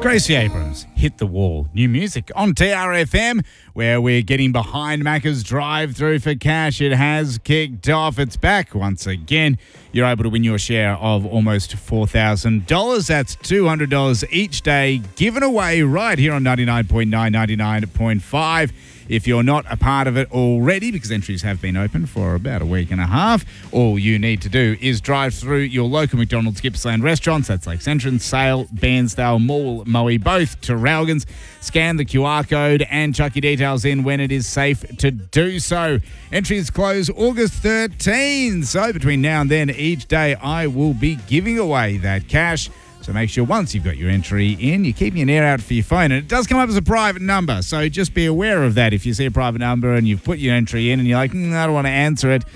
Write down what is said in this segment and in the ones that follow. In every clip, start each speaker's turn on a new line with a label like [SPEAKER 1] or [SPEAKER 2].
[SPEAKER 1] Gracie Abrams, Hit the Wall. New music on TRFM, where we're getting behind Macca's drive-through for cash. It has kicked off. It's back once again. You're able to win your share of almost $4,000. That's $200 each day, given away right here on 99.9, 99.5. If you're not a part of it already, because entries have been open for about a week and a half, all you need to do is drive through your local McDonald's Gippsland restaurants. That's Lakes Entrance, Sale, Bairnsdale, Mall, Moe, both Traralgon's. Scan the QR code and chuck your details in when it is safe to do so. Entries close August 13. So between now and then, each day I will be giving away that cash. So make sure once you've got your entry in, you're keeping an ear out for your phone. And it does come up as a private number, so just be aware of that. If you see a private number and you've put your entry in and you're like, I don't want to answer it,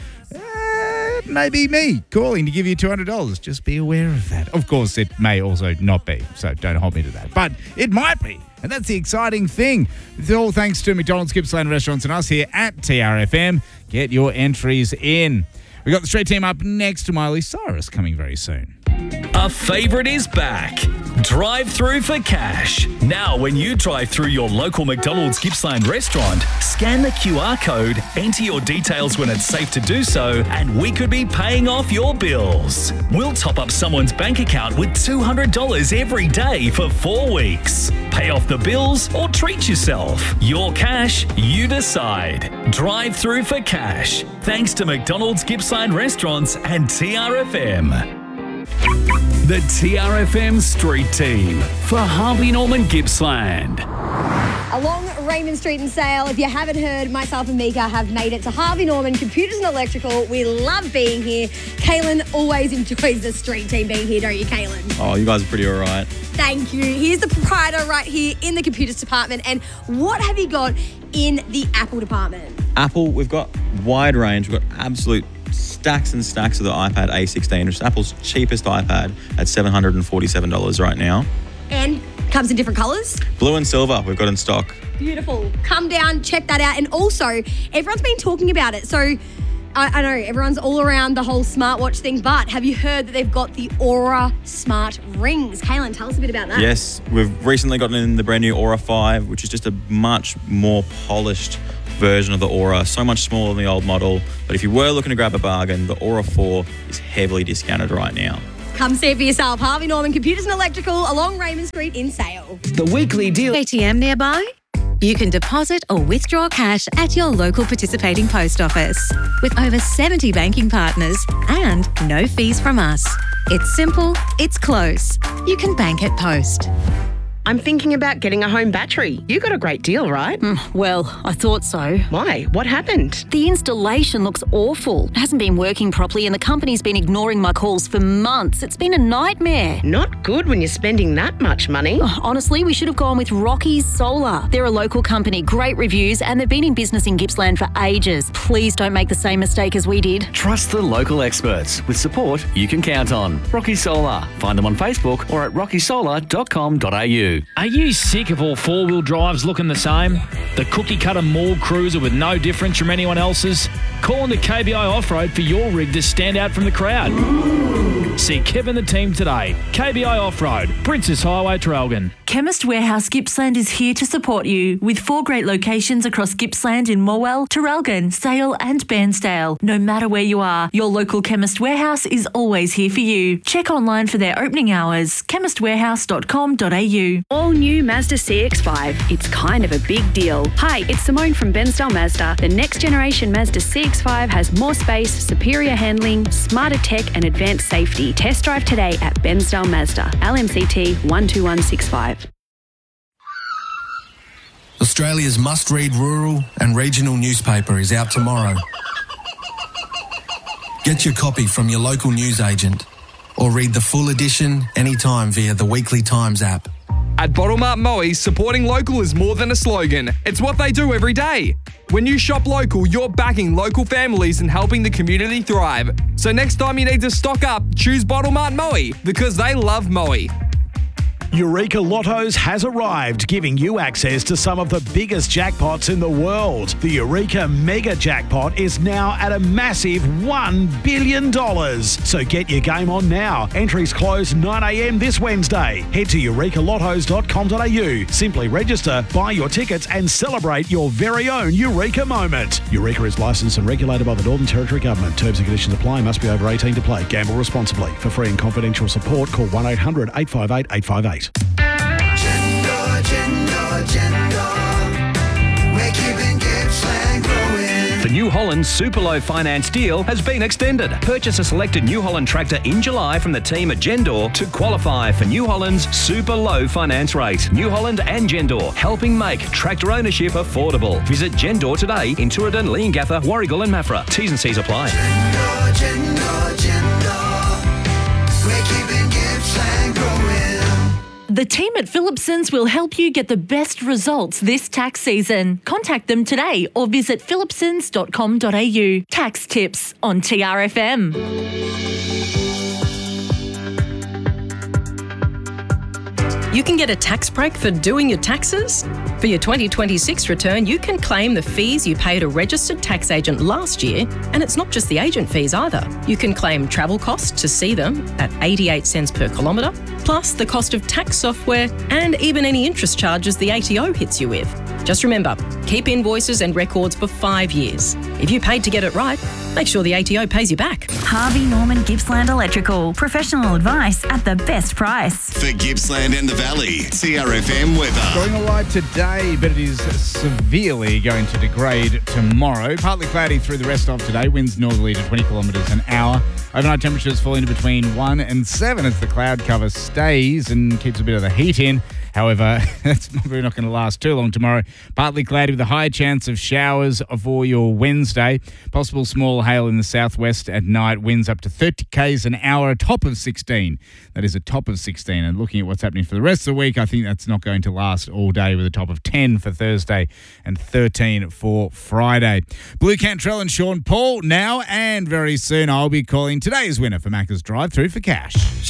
[SPEAKER 1] it may be me calling to give you $200. Just be aware of that. Of course, it may also not be, so don't hold me to that. But it might be, and that's the exciting thing. It's all thanks to McDonald's Gippsland Restaurants and us here at TRFM. Get your entries in. We've got the Street Team up next to Miley Cyrus coming very soon.
[SPEAKER 2] A favourite is back. Drive-through for cash. Now when you drive through your local McDonald's Gippsland restaurant, scan the QR code, enter your details when it's safe to do so, and we could be paying off your bills. We'll top up someone's bank account with $200 every day for 4 weeks. Pay off the bills or treat yourself. Your cash, you decide. Drive-through for cash. Thanks to McDonald's Gippsland Restaurants and TRFM. The TRFM Street Team for Harvey Norman Gippsland.
[SPEAKER 3] Along Raymond Street in Sale, if you haven't heard, myself and Mika have made it to Harvey Norman Computers and Electrical. We love being here. Kaylin always enjoys the Street Team being here, don't you, Kaylin?
[SPEAKER 4] Oh, you guys are pretty all right.
[SPEAKER 3] Thank you. Here's the proprietor right here in the computers department. And what have you got in the Apple department?
[SPEAKER 4] Apple, we've got wide range. We've got absolute stacks and stacks of the iPad A16, which is Apple's cheapest iPad at $747 right now.
[SPEAKER 3] And comes in different colours?
[SPEAKER 4] Blue and silver we've got in stock.
[SPEAKER 3] Beautiful. Come down, check that out. And also, everyone's been talking about it. So I know everyone's all around the whole smartwatch thing, but have you heard that they've got the Aura Smart Rings? Kaylin, tell us a bit about that.
[SPEAKER 4] Yes, we've recently gotten in the brand new Aura 5, which is just a much more polished version of the Aura, so much smaller than the old model. But if you were looking to grab a bargain, the Aura 4 is heavily discounted right now.
[SPEAKER 3] Come see it for yourself. Harvey Norman Computers and Electrical along Raymond Street in Sale.
[SPEAKER 5] The weekly deal.
[SPEAKER 6] ATM nearby? You can deposit or withdraw cash at your local participating post office. With over 70 banking partners and no fees from us. It's simple, it's close. You can bank at Post.
[SPEAKER 7] I'm thinking about getting a home battery. You got a great deal, right?
[SPEAKER 8] Well, I thought so.
[SPEAKER 7] Why? What happened?
[SPEAKER 8] The installation looks awful. It hasn't been working properly and the company's been ignoring my calls for months. It's been a nightmare.
[SPEAKER 7] Not good when you're spending that much money.
[SPEAKER 8] Honestly, we should have gone with Rocky's Solar. They're a local company, great reviews, and they've been in business in Gippsland for ages. Please don't make the same mistake as we did.
[SPEAKER 5] Trust the local experts with support you can count on. Rocky Solar. Find them on Facebook or at rockysolar.com.au.
[SPEAKER 9] Are you sick of all four-wheel drives looking the same? The cookie-cutter mall cruiser with no difference from anyone else's? Call into KBI Off-Road for your rig to stand out from the crowd. See Kevin and the team today. KBI Off-Road, Princess Highway, Traralgon.
[SPEAKER 10] Chemist Warehouse Gippsland is here to support you with 4 great locations across Gippsland in Morwell, Traralgon, Sale and Bairnsdale. No matter where you are, your local Chemist Warehouse is always here for you. Check online for their opening hours, chemistwarehouse.com.au.
[SPEAKER 11] All new Mazda CX-5. It's kind of a big deal. Hi, it's Simone from Bairnsdale Mazda. The next generation Mazda CX-5 has more space, superior handling, smarter tech and advanced safety. Test drive today at Bairnsdale Mazda. LMCT 12165.
[SPEAKER 12] Australia's must-read rural and regional newspaper is out tomorrow. Get your copy from your local newsagent or read the full edition anytime via the Weekly Times app.
[SPEAKER 13] At Bottlemart Moe, supporting local is more than a slogan. It's what they do every day. When you shop local, you're backing local families and helping the community thrive. So next time you need to stock up, choose Bottlemart Moe because they love Moe.
[SPEAKER 14] Eureka Lottos has arrived, giving you access to some of the biggest jackpots in the world. The Eureka Mega Jackpot is now at a massive $1 billion. So get your game on now. Entries close 9 a.m. this Wednesday. Head to eurekalottos.com.au. Simply register, buy your tickets and celebrate your very own Eureka moment. Eureka is licensed and regulated by the Northern Territory Government. Terms and conditions apply. Must be over 18 to play. Gamble responsibly. For free and confidential support, call 1-800-858-858.
[SPEAKER 15] We're keeping Gippsland growing.
[SPEAKER 16] The New Holland Super Low finance deal has been extended. Purchase a selected New Holland tractor in July from the team at Gendor to qualify for New Holland's Super Low finance rate. New Holland and Gendor, helping make tractor ownership affordable. Visit Gendor today in Tooradin, Leongatha, Warragul and Maffra. T's and C's apply.
[SPEAKER 15] We're keeping Gippsland growing.
[SPEAKER 10] The team at Phillipsons will help you get the best results this tax season. Contact them today or visit phillipsons.com.au. Tax tips on TRFM.
[SPEAKER 17] You can get a tax break for doing your taxes. For your 2026 return, you can claim the fees you paid a registered tax agent last year, and it's not just the agent fees either. You can claim travel costs to see them at 88 cents per kilometre, plus the cost of tax software and even any interest charges the ATO hits you with. Just remember, keep invoices and records for 5 years. If you paid to get it right, make sure the ATO pays you back.
[SPEAKER 18] Harvey Norman Gippsland Electrical. Professional advice at the best price.
[SPEAKER 19] For Gippsland and the Valley, TRFM weather.
[SPEAKER 1] Going all right today, but it is severely going to degrade tomorrow. Partly cloudy through the rest of today. Winds northerly to 20 kilometres an hour. Overnight temperatures fall into between 1 and 7 as the cloud cover stays and keeps a bit of the heat in. However, that's probably not going to last too long tomorrow. Partly cloudy with a high chance of showers for your Wednesday. Possible small hail in the southwest at night. Winds up to 30 k's an hour, a top of 16. That is a top of 16. And looking at what's happening for the rest of the week, I think that's not going to last all day with a top of 10 for Thursday and 13 for Friday. Blue Cantrell and Sean Paul now and very soon I'll be calling today's winner for Macca's Drive Through for cash.